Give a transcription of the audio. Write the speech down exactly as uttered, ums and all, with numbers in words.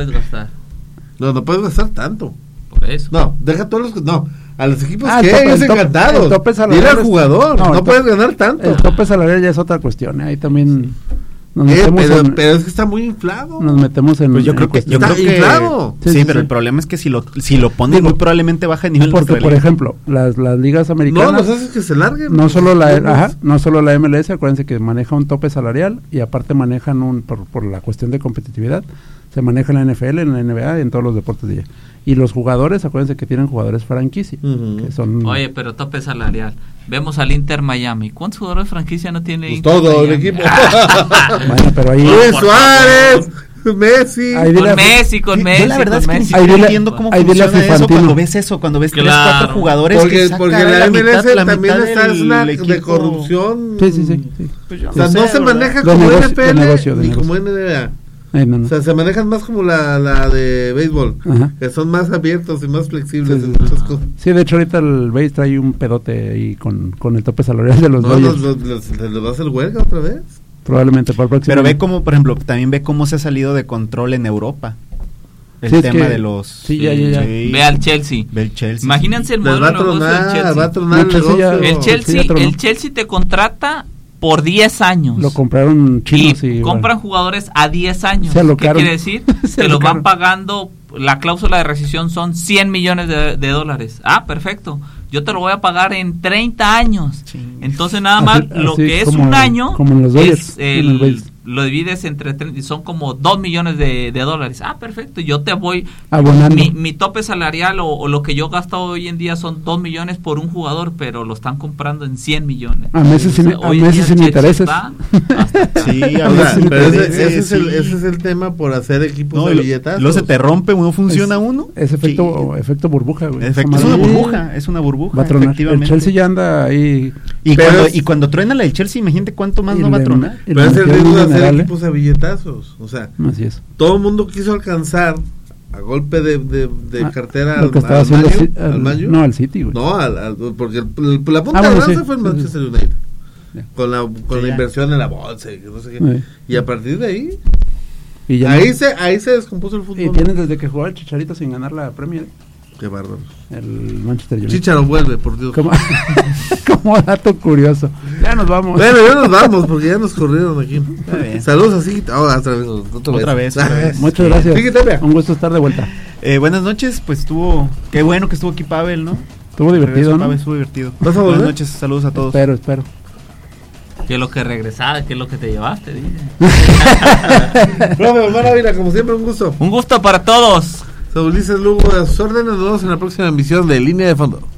puedes gastar. No, no puedes gastar tanto. Por eso. No, deja todos los... No, a los equipos Ah, que el tope- ellos el tope- encantados. el tope salarial Dile al es- jugador, no, no, el to- puedes ganar tanto. El tope salarial ya es otra cuestión, ¿eh? Ahí también nos Eh, metemos pero, en... pero es que está muy inflado. Nos metemos en... Pues yo en creo que, yo Está creo que inflado. sí, Sí, sí, pero sí. el problema es que si lo si lo pones Digo, muy probablemente baja el nivel. Porque, de por nuestra ejemplo, las, las ligas No, americanas... los haces que se larguen. No solo la, No, ajá, no solo la M L S, acuérdense que maneja un tope salarial y aparte manejan un, por, por la cuestión de competitividad, se maneja en la N F L, en la N B A y en todos los deportes de ella. Y los jugadores, acuérdense que tienen jugadores franquicia, Ujú. que son... Oye, pero tope salarial. Vemos al Inter Miami. ¿Cuántos jugadores de franquicia no tiene Pues Inter todo el Miami? equipo. Bueno, pero ahí... Luis por Suárez, Messi. Ahí Con dile a- Messi, con Yo- Messi. yo la verdad es con que ni Messi. siquiera Ahí dile- entiendo cómo ahí dile a funciona eso Fifantino. cuando ves eso, cuando ves tres, Claro. cuatro jugadores Porque, que sacan porque la, la M L S mitad, la también mitad está es del una de equipo. corrupción. Sí, sí, sí. sí. Pues yo O sea, sé, no se ¿verdad? maneja De como negocio- N F de L negocio, de ni negocio. como N B A. Ay, no, no. O sea, se manejan más como la, la de béisbol, Ajá. que son más abiertos y más flexibles Sí, en sí, sí. muchas cosas. Sí, de hecho ahorita el base trae un pedote ahí con, con el tope salarial de los No, Dodgers. los, los, los- ¿se los va a hacer huelga otra vez? Probablemente para el próximo Pero ve año. cómo, por ejemplo, también ve cómo se ha salido de control en Europa. El Sí, es tema que- de los... sí, ya, ya, ya. Ve al Chelsea. Ve el Chelsea. Imagínense el Les modelo va a de negocio del tronar, Chelsea. va a tronar el No, Chelsea ya- negocio. El Sí, Chelsea, ya tronó. el Chelsea te contrata por diez años. Lo compraron chinos y... y compran jugadores a diez años. Se ¿Qué alocaron. quiere decir? Se Te los van alocaron. pagando, la cláusula de rescisión son cien millones de, de dólares. Ah, perfecto. Yo te lo voy a pagar en treinta años. Sí. Entonces nada más Así- lo así que es como- un año como en los Dodgers, es en el el, base. lo divides entre tre- son como dos millones de, de dólares. Ah, perfecto. Yo te voy Abonando. mi, mi tope salarial o, o lo que yo gasto hoy en día son dos millones por un jugador, pero lo están comprando en cien millones. A meses sin- O sea, a hoy en meses día sin Chelsea intereses. va hasta- Sí, O ahora sea, sí, pero ese, sí, ese es el, sí. ese es el tema por hacer equipos No, de y lo- billetazos. luego se te rompe, no funciona Es- uno. Es efecto, Sí. efecto burbuja, güey. Efecto, Esa es una madre burbuja, es una burbuja, Va a tronar. El efectivamente. Chelsea ya anda ahí... Y Pero cuando, es- y cuando truena la del Chelsea, imagínate cuánto más y no va a le- tronar. y le Pero es el metieron riesgo de un hacer dineral, ¿eh? equipos a billetazos. O sea, Así es. todo el mundo quiso alcanzar a golpe de, de, de Ah, cartera lo al, que estaba al haciendo Manu, Ci- al al- Manu. no, al City, güey. No, al, al- porque el- el- la punta Ah, de bueno, lanza sí, fue el sí, Manchester sí. United. Ya. Con la, con Sí, la ya. inversión en la bolsa y que no sé qué. Sí. Y a partir de ahí, Y ya ahí no- se ahí se descompuso el y fútbol. tienen desde que jugaba el Chicharito sin ganar la Premier, Qué bárbaro. el Manchester United. Chicharo vuelve, por Dios. Como, como dato curioso. Ya nos vamos. Bueno, ya nos vamos porque ya nos corrieron aquí. bien. Saludos así. Oh, otra vez. Otra, Otra vez, otra vez. Muchas gracias. Sí, que te vea. Un gusto estar de vuelta. Eh, buenas noches, pues estuvo, qué bueno que estuvo aquí Pavel, ¿no? Estuvo divertido, Regreso, ¿no? Pavel, estuvo divertido. ¿Vas a volver? Buenas noches, saludos a todos. Espero, espero. ¿Qué es lo que regresaste? ¿Qué es lo que te llevaste? Dime. Profe Omar Ávila, como siempre, un gusto. Un gusto para todos. Soy Ulises Lugo, a sus órdenes. Nos vemos en la próxima emisión de Línea de Fondo.